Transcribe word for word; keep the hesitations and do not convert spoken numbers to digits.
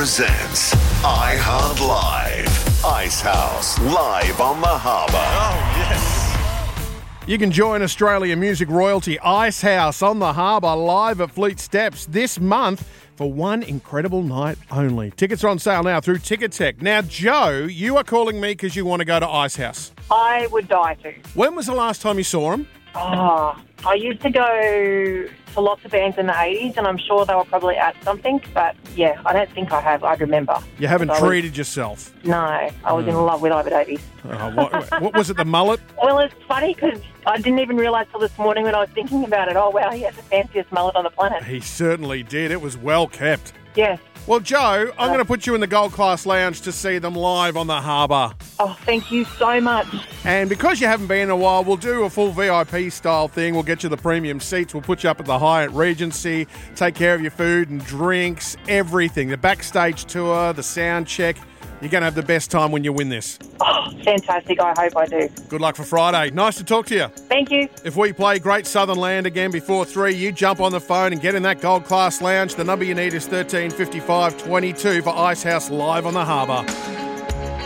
presents iHeart Live. Ice House, live on the harbour. Oh, yes. You can join Australian music royalty Ice House on the harbour live at Fleet Steps this month for one incredible night only. Tickets are on sale now through Ticketek. Now, Joe, you are calling me because you want to go to Ice House. I would die to. When was the last time you saw them? Oh, I used to go to lots of bands in the eighties, and I'm sure they were probably at something, but yeah, I don't think I have. I remember. You haven't I treated was, yourself? No, I was in love with Ivor Davies. Oh, what, what was it, the mullet? Well, it's funny because I didn't even realise till this morning when I was thinking about it. Oh, wow, he has the fanciest mullet on the planet. He certainly did. It was well kept. Yes. Well, Joe, I'm going to put you in the Gold Class Lounge to see them live on the harbour. Oh, thank you so much. And because you haven't been in a while, we'll do a full V I P style thing. We'll get you the premium seats. We'll put you up at the Hyatt Regency, take care of your food and drinks, everything. The backstage tour, the sound check. You're going to have the best time when you win this. Oh, fantastic. I hope I do. Good luck for Friday. Nice to talk to you. Thank you. If we play Great Southern Land again before three, you jump on the phone and get in that Gold Class Lounge. The number you need is thirteen fifty-five twenty-two for Ice House live on the harbour.